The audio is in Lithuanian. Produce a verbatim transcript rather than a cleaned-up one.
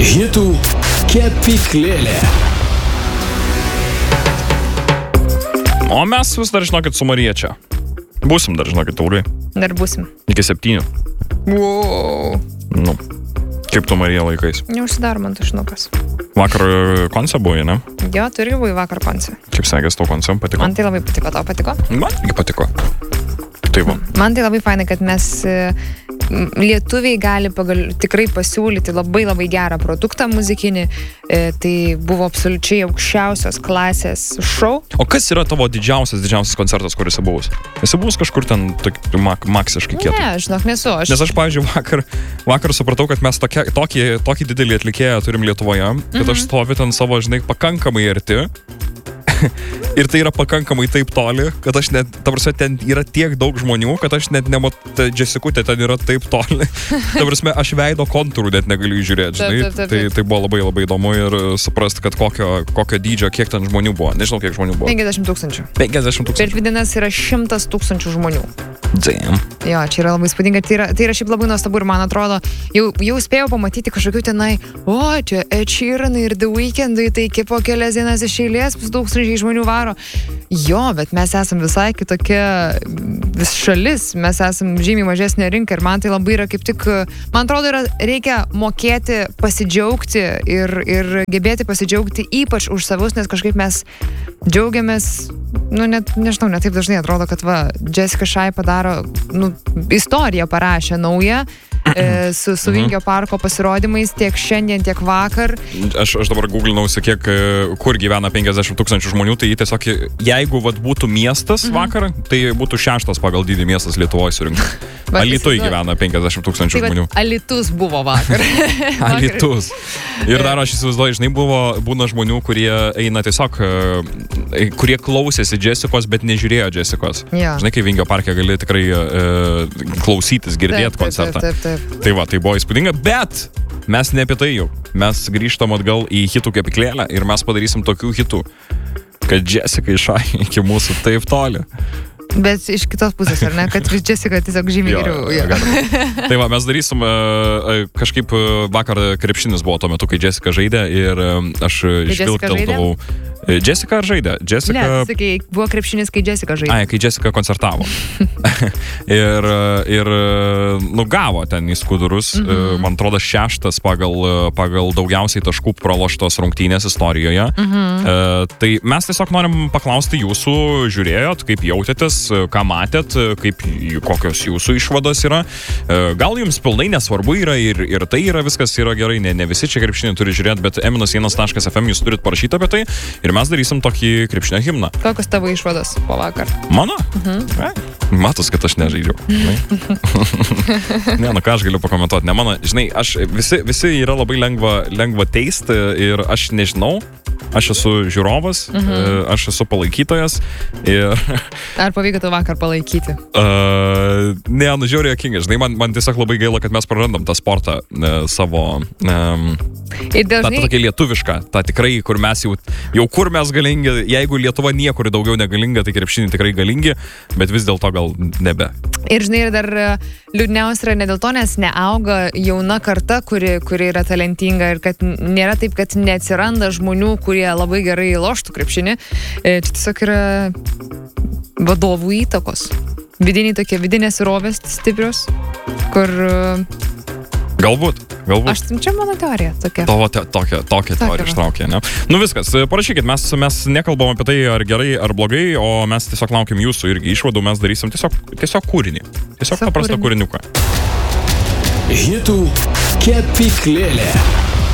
Hitų kepyklėlė. O mes vis dar, žinokit, su Marija čia. Būsim dar, žinokit, ilgai. Dar būsim. Iki septynių. Wow. Nu, kaip tu, Marija, laikais? Neužsidaro man tušinukas. Vakar konce buvai, ne? Jo, tu irgi buvai vakar konce. Kaip sekės tau konce, patiko? Man tai labai patiko. Tau patiko? Man irgi patiko. Tai va. Man tai labai fainai, kad mes lietuviai gali pagal, tikrai pasiūlyti labai labai gerą produktą muzikinį. E, tai buvo absoliučiai aukščiausios klasės šou. O kas yra tavo didžiausias, didžiausias koncertas, kuris esi buvus? Esi buvus kažkur ten tok, mak, maksiškai kietai? Ne, žinok, nesu. Aš... Nes aš, pavyzdžiui, vakar, vakar supratau, kad mes tokia, tokį, tokį didelį atlikėją turim Lietuvoje, kad mm-hmm. aš stoviu ten savo, žinai, pakankamai arti. Ir tai yra pakankamai taip toli, kad aš net, ta prasme, ten yra tiek daug žmonių, kad aš net nematau, Jessicutė ten yra taip toli. Ta prasme, aš veido kontūrų net negaliu žiūrėti, žinai. Taip, taip, taip, taip. Tai, tai buvo labai labai įdomu ir suprasti, kad kokio, kokio dydžio, kiek ten žmonių buvo. Nežinau, kiek žmonių buvo. penkiasdešimt tūkstančių. penkiasdešimt Per tūkstančių. dvi dienas yra šimtas tūkstančių žmonių. Damn. Jo, čia yra labai spūdinga. Tai yra, tai yra šiaip labai nuostabu ir man atrodo, jau, jau spėjau pamatyti kažkokių tenai, o, čia Ed Sheeranai ir The Weekndai, tai iki po kelias dienas iš eilės tūkstančiai žmonių varo. Jo, bet mes esam visai kitokia vis šalis, mes esam žymiai mažesnė rinka ir man tai labai yra kaip tik, man atrodo, yra, reikia mokėti pasidžiaugti ir, ir gebėti pasidžiaugti ypač už savus, nes kažkaip mes džiaugiamės, nu, net, nežinau, net taip dažnai atrodo, kad va, Jessica Shy padaro, nu, istoriją parašė naują, e, su, su Vingio parko pasirodymais tiek šiandien, tiek vakar. Aš, aš dabar googlinausi, kiek, kur gyvena penkiasdešimt tūkstančių žmonių, tai tiesiog, jeigu vat, būtų miestas mm-hmm. vakar, tai būtų šeštas pagal dydį miestas Lietuvoje surinktas. Alytuje gyvena penkiasdešimt tūkstančių tai žmonių. Alytus buvo vakar. Alytus. Ir dar aš įsivaizduoju, žinai, buvo, būna žmonių, kurie eina tiesiog, kurie klausėsi Jessicos, bet nežiūrėjo Jessicos. Ja. Žinai, kai Vingio parke gali tikrai e, klausytis, girdėti koncertą. Taip, taip, taip. Tai va, tai buvo įspūdinga, bet mes ne apie tai jau. Mes grįžtam atgal į hitų kepyklėlę ir mes padarysim tokių hitų, kad Jessica Shy iki mūsų taip toli. Bet iš kitos pusės, ar ne? Kad Jessica tiesiog žymiai geriau. Jo, tai va, mes darysim kažkaip vakar krepšinis buvo tuo metu, kai Jessica žaidė ir aš išvilkteldavau. Jessica ar žaidė? Jessica... Ne, sakai, buvo krepšinis, kai Jessica žaidė. Ai, kai Jessica koncertavo. ir, ir nu, gavo ten į skudurus, mm-hmm. man atrodo, šeštas pagal, pagal daugiausiai taškų praloštos rungtynės istorijoje. Mm-hmm. E, tai mes tiesiog norim paklausti jūsų, žiūrėjot, kaip jautėtės, ką matėt, kaip, kokios jūsų išvados yra. E, gal jums pilnai nesvarbu yra ir, ir tai yra, viskas yra gerai, ne, ne visi čia krepšinį turi žiūrėti, bet eminas vienas taškas ef em jūs turit parašyti apie tai ir mes darysim tokį krepšinio himną. Kokios tavo išvados po vakar? Mano? Mhm. E, matos, kad aš nežaidžiau. Ne, nu ką aš galiu pakomentuoti. Ne, mano, žinai, aš, visi, visi yra labai lengva, lengva teisti ir aš nežinau. Aš esu žiūrovas, mhm. aš esu palaikytojas ir... Ar pavyko tau vakar palaikyti? Uh, ne, nu žiauriai jokingai. Žinai, man, man tiesiog labai gaila, kad mes prarandam tą sportą uh, savo... Um, ir dažnai... tą tokia lietuvišką, tą tikrai, kur mes jau... Jau kur mes galingi, jeigu Lietuva niekur daugiau negalinga, tai krepšinį tikrai galingi, bet vis dėlto gal nebe. Ir žinai, ir dar liūdniausia yra ne dėl to, nes neauga jauna karta, kuri, kuri yra talentinga ir kad nėra taip, kad neatsiranda žmonių, kurie labai gerai loštų krepšinį. Čia tiesiog yra vadovų įtakos. Vidiniai tokie, vidinės rovės stiprios, kur... Galbūt, galbūt. Aš, čia mano teorija tokia. Tavo te, tokia, tokia teorija ištraukė, ne? Nu viskas, parašykit, mes, mes nekalbam apie tai, ar gerai, ar blogai, o mes tiesiog laukiam jūsų irgi išvadų, mes darysim tiesiog, tiesiog kūrinį. Tiesiog paprastą kūriniuką. Hitų kepyklėlė.